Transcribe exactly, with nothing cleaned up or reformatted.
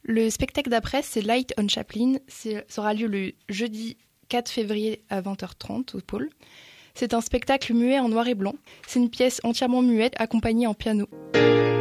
Le spectacle d'après, c'est Light on Chaplin. C'est, ça aura lieu le jeudi quatre février à vingt heures trente au Pôle. C'est un spectacle muet en noir et blanc. C'est une pièce entièrement muette accompagnée en piano.